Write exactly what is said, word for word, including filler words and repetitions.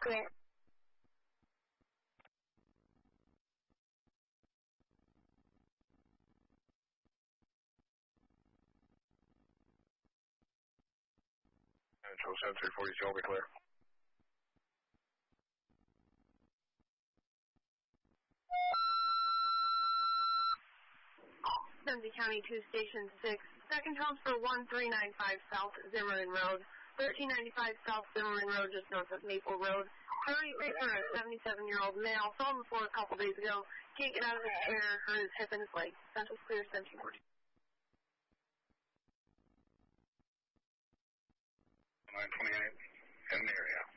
Clear. Control seven three four, you all be clear. Dundee County two Station six, second transfer one three nine five South Zimmerman Road, thirteen ninety-five South Zimmerman Road, just north of Maple Road. Hurry for a seventy-seven-year-old male, saw him before a couple days ago, can't get out of his chair, hurt his hip and his leg. Central clear, seventeen forty. nine twenty-eight, in the area.